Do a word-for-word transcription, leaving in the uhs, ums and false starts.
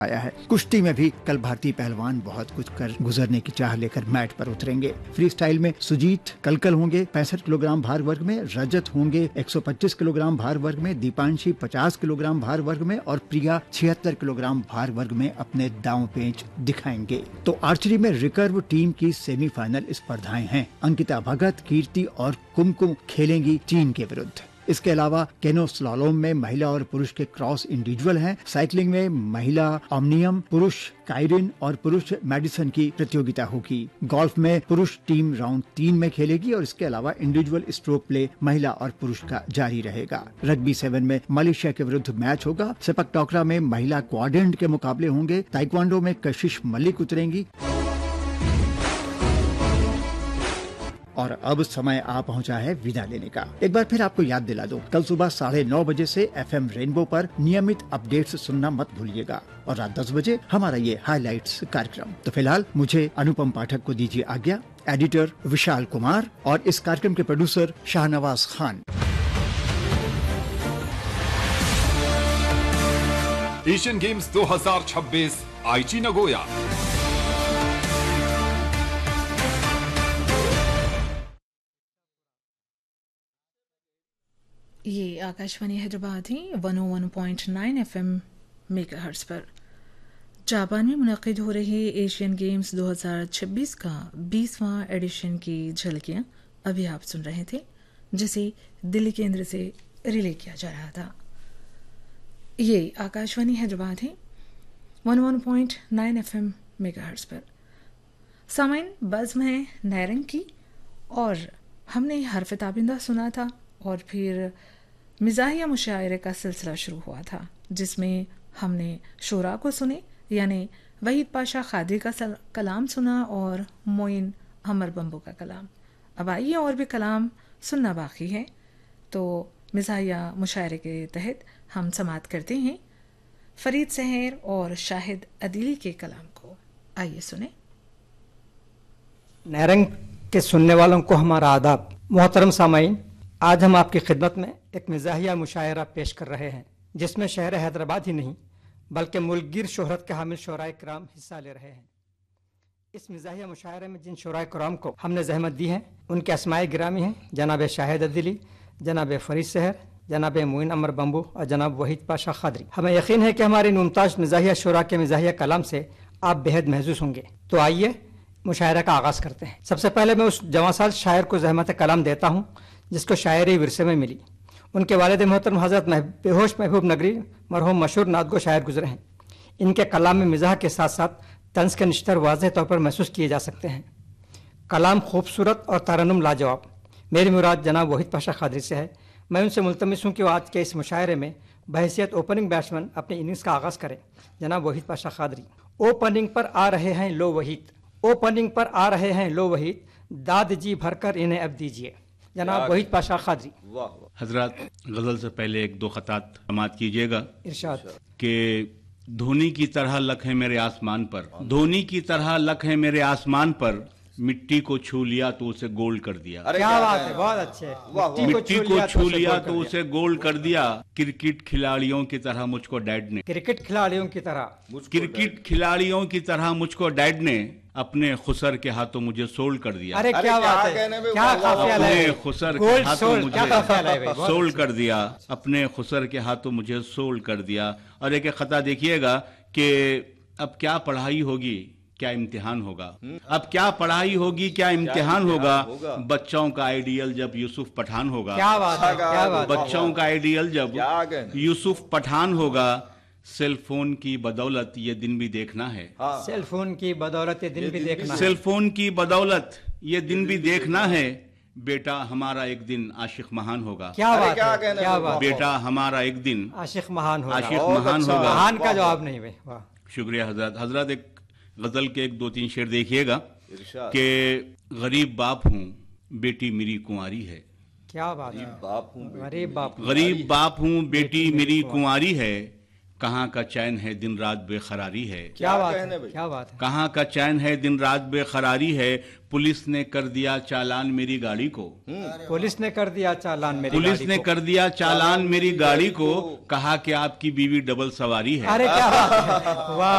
आया है। कुश्ती में भी कल भारतीय पहलवान बहुत कुछ कर गुजरने की चाह लेकर मैट पर उतरेंगे। फ्री स्टाइल में सुजीत कलकल होंगे पैंसठ किलोग्राम भार वर्ग में, रजत होंगे एक सौ पच्चीस किलोग्राम भार वर्ग में, दीपांशी पचास किलोग्राम भार वर्ग में और प्रिया छिहत्तर किलोग्राम भार वर्ग में अपने दांव पेंच दिखाएंगे। तो आर्चरी में रिकर्व टीम की सेमीफाइनल स्पर्धाएं हैं। अंकिता भगत, कीर्ति और कुमकुम खेलेंगी चीन के विरुद्ध। इसके अलावा केनो स्लालोम में महिला और पुरुष के क्रॉस इंडिविजुअल हैं। साइकिलिंग में महिला ओमनियम, पुरुष काइरिन और पुरुष मेडिसन की प्रतियोगिता होगी। गोल्फ में पुरुष टीम राउंड तीन में खेलेगी और इसके अलावा इंडिविजुअल स्ट्रोक प्ले महिला और पुरुष का जारी रहेगा। रग्बी सेवन में मलेशिया के विरुद्ध मैच होगा। सेपक टोकरा में महिला क्वाड्रेंट के मुकाबले होंगे। ताइक्वांडो में कशिश मलिक उतरेंगी। और अब समय आ पहुंचा है विदा लेने का। एक बार फिर आपको याद दिला दूं, कल सुबह साढ़े नौ बजे से एफएम रेनबो पर नियमित अपडेट्स सुनना मत भूलिएगा और रात दस बजे हमारा ये हाइलाइट्स कार्यक्रम। तो फिलहाल मुझे अनुपम पाठक को दीजिए आज्ञा। एडिटर विशाल कुमार और इस कार्यक्रम के producer Shahnawaz Khan. Asian games दो हज़ार छब्बीस आईची नगोया। ये आकाशवाणी हैदराबाद ही एक सौ एक पॉइंट नौ एफएम मेगाहर्ट्ज़ पर जापान में मुनक़िद हो रहे एशियन गेम्स दो हज़ार छब्बीस का बीसवां एडिशन की झलकियां अभी आप सुन रहे थे, जिसे दिल्ली केंद्र से रिले किया जा रहा था। ये आकाशवाणी हैदराबाद है एक सौ एक पॉइंट नौ एफएम मेगाहर्ट्ज़ पर। सामाइन बज़्म है नैरंग की और हमने हरफ ताबिंदा सुना था और फिर मिज़ाहिया मुशायरे का सिलसिला शुरू हुआ था, जिसमें हमने शोरा को सुने, यानी वहीद पाशा खादरी का कलाम सुना और मोइन अमर बम्बू का कलाम। अब आइए और भी कलाम सुनना बाकी है, तो मिज़ाहिया मुशायरे के तहत हम समात करते हैं फरीद सहर और शाहिद अदीली के कलाम को। आइए सुने। नैरंग के सुनने वालों को हमारा आदाब। मोहतरम सामाईन, आज हम आपकी खिदमत में एक मिज़ाहिया मुशायरा पेश कर रहे हैं, जिसमें शहर हैदराबाद ही नहीं बल्कि मुल्कगिर शोहरत के हामिल शोराए कराम हिस्सा ले रहे हैं। इस मिज़ाहिया मुशायरे में जिन शोराए कराम को हमने जहमत दी है, उनके अस्माए गिरामी हैं जनाब शाहिद अदीली, जनाब फरीद सहर, जनाब मोइन अमर बम्बू और जनाब वहीद पाशा खादरी। हमें यकीन है कि हमारे मुमताज़ मिज़ाहिया शोरा के मिज़ाहिया कलाम से आप बेहद महसूस होंगे। तो आइए मुशायरा का आगाज़ करते हैं। सबसे पहले मैं उस जवासाल शायर को जहमत कलाम देता हूँ जिसको शायरी विरसे में मिली। उनके वालिद मोहतरम हज़रत बेहोश महबूब नगरी मरहूम मशहूर नादगो शायर गुजरे हैं। इनके कलाम में मिजाह के साथ साथ तंज के निश्तर वाज़ेह तौर पर महसूस किए जा सकते हैं। कलाम खूबसूरत और तरन्नुम लाजवाब। मेरी मुराद जनाब वहीद पाशा खादरी से है। मैं उनसे मुल्तमिस हूँ कि वो आज के इस मुशायरे में बहैसियत ओपनिंग बैट्समैन अपनी इनिंग्स का आगाज़ करें। जनाब वहीद पाशा खादरी। ओपनिंग पर आ रहे हैं लो वहीद, ओपनिंग पर आ रहे हैं लो वहीद, दाद जी भरकर इन्हें अब दीजिए। जनाब वहीद पाशा खादरी। हजरत, गजल से पहले एक दो खतात समात कीजिएगा। इरशाद के धोनी की तरह लख है मेरे आसमान पर, धोनी की तरह लख है मेरे आसमान पर, मिट्टी को छू लिया तो उसे गोल्ड कर दिया। क्या बात है, बहुत अच्छे। मिट्टी को छू लिया तो उसे गोल्ड कर दिया। क्रिकेट खिलाड़ियों की तरह मुझको डैड ने, क्रिकेट खिलाड़ियों की तरह क्रिकेट खिलाड़ियों की तरह मुझको डैड ने अपने खुसर के हाथों मुझे सोल्ड कर दिया। अरे क्या बात है, क्या काफियाल है। अपने खुसर के हाथों मुझे सोल्ड कर दिया, अपने खुसर के हाथों मुझे सोल्ड कर दिया। और एक खता देखिएगा कि अब क्या पढ़ाई होगी, क्या इम्तिहान होगा। अब क्या पढ़ाई होगी, क्या इम्तिहान होगा। बच्चों का आइडियल जब यूसुफ पठान होगा। क्या बात है, क्या बात। बच्चों का आइडियल जब यूसुफ पठान होगा। सेल फोन की बदौलत ये दिन भी देखना है। सेल फोन की बदौलत ये दिन भी देखना है। सेल फोन की बदौलत ये दिन भी देखना है। बेटा हमारा एक दिन आशिक महान होगा। क्या बात है, क्या बात। बेटा हमारा एक दिन आशिक महान होगा। आशिक महान होगा। महान का जवाब नहीं भाई। वाह, शुक्रिया हजरत। हजरत एक गजल के एक दो तीन शेर देखिएगा कि गरीब बाप हूँ बेटी मेरी कुंवारी है। क्या बात है, गरीब बाप, गरीब बाप हूँ बेटी मेरी कुंवारी है। कहाँ का चैन है दिन रात बेखरारी है। क्या बात कहने है, भाई? क्या बात है। कहाँ का चैन है दिन रात बेखरारी है, पुलिस ने कर दिया चालान मेरी गाड़ी को। पुलिस ने कर दिया चालान मेरी पुलिस गाड़ी ने को। कर दिया चालान मेरी गाड़ी को, कहा कि आपकी बीवी डबल सवारी है। अरे क्या बात है, वाह।